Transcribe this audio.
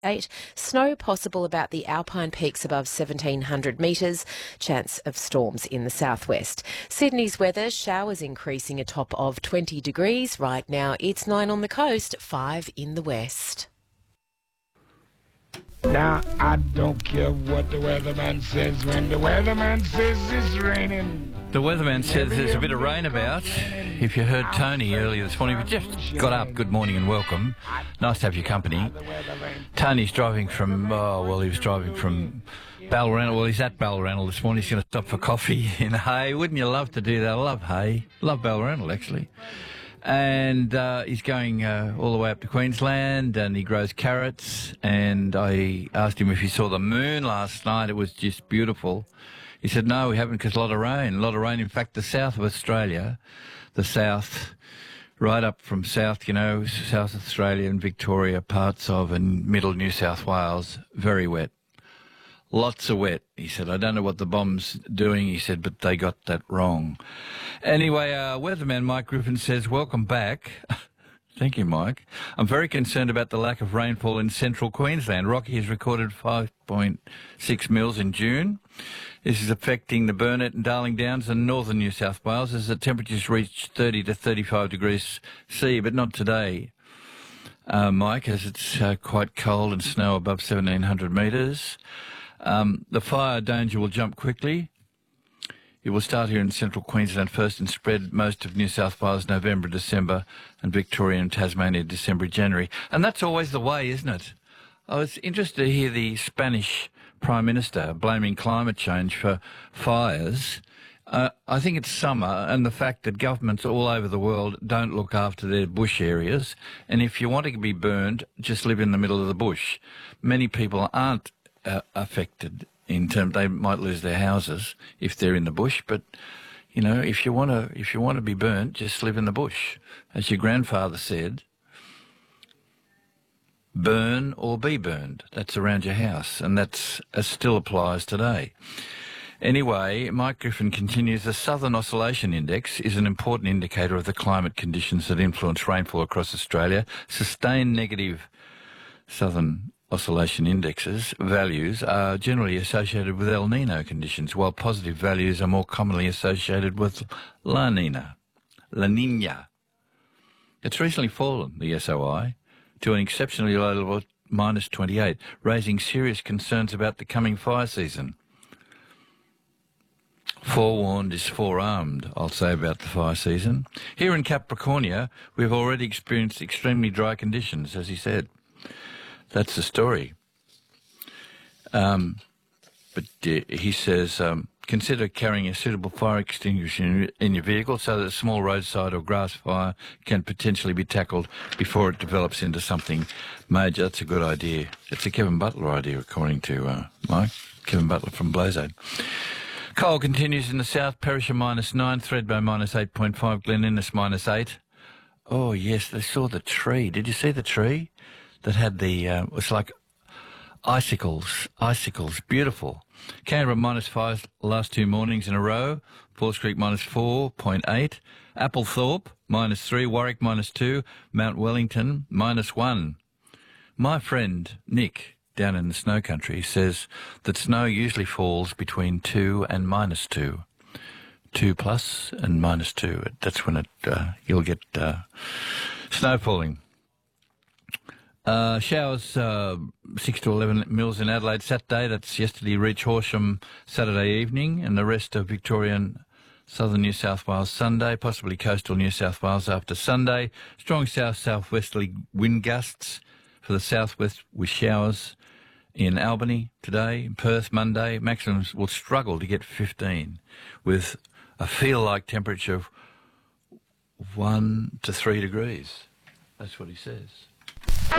8. Snow possible about the Alpine peaks above 1,700 metres. Chance of storms in the southwest. Sydney's weather, showers increasing a top of 20 degrees. Right now it's 9 on the coast, 5 in the west. Now, I don't care what the weatherman says when the weatherman says it's raining. The weatherman says there's a bit of rain about. If you heard Tony earlier this morning, we just got up. Good morning and welcome. Nice to have your company. Tony's driving from, he was driving from Balranald. Well, he's at Balranald this morning. He's going to stop for coffee in Hay. Wouldn't you love to do that? I love Hay. Love Balranald, actually. And he's going all the way up to Queensland, and he grows carrots. And I asked him if he saw the moon last night. It was just beautiful. He said, no, we haven't, because a lot of rain. In fact, the south of Australia, the south, right up from south, South Australia and Victoria, parts of, and middle New South Wales, very wet. Lots of wet. He said, I don't know what the bomb's doing, he said, but they got that wrong. Anyway, weatherman Mike Griffin says, welcome back. Thank you, Mike. I'm very concerned about the lack of rainfall in central Queensland. Rocky has recorded 5.6 mils in June. This is affecting the Burnett and Darling Downs and northern New South Wales as the temperatures reach 30 to 35 degrees C, but not today, Mike, as it's quite cold and snow above 1,700 metres. The fire danger will jump quickly. It will start here in central Queensland first and spread most of New South Wales November, December, and Victoria and Tasmania December, January. And that's always the way, isn't it? I was interested to hear the Spanish Prime Minister blaming climate change for fires. I think it's summer, and the fact that governments all over the world don't look after their bush areas. And if you want to be burned, just live in the middle of the bush. Many people aren't affected in terms they might lose their houses if they're in the bush, but if you want to be burnt, just live in the bush. As your grandfather said, burn or be burned. That's around your house, and that still applies today. Anyway, Mike Griffin continues, the Southern Oscillation Index is an important indicator of the climate conditions that influence rainfall across Australia. Sustained negative Southern Oscillation Indexes values are generally associated with El Nino conditions, while positive values are more commonly associated with La Nina. It's recently fallen, the SOI, to an exceptionally low level of -28, raising serious concerns about the coming fire season. Forewarned is forearmed, I'll say, about the fire season. Here in Capricornia, we've already experienced extremely dry conditions, as he said. That's the story. But he says, consider carrying a suitable fire extinguisher in your vehicle so that a small roadside or grass fire can potentially be tackled before it develops into something major. That's a good idea. It's a Kevin Butler idea, according to Mike. Kevin Butler from Blazade. Coal continues in the south. Perisher -9, Thredbo -8.5, Glen Innes -8. Oh, yes, they saw the tree. Did you see the tree? That had the, it was like icicles, beautiful. Canberra -5 last 2 mornings in a row. Falls Creek -4.8. Applethorpe -3. Warwick -2. Mount Wellington -1. My friend Nick down in the snow country says that snow usually falls between 2 and -2. 2 plus and -2. That's when you'll get snow falling. Showers 6 to 11 mils in Adelaide Saturday. That's yesterday. Reach Horsham Saturday evening, and the rest of Victoria and southern New South Wales Sunday, possibly coastal New South Wales after Sunday. Strong south-southwesterly wind gusts for the southwest with showers in Albany today. In Perth Monday, maximums will struggle to get 15 with a feel-like temperature of 1 to 3 degrees. That's what he says.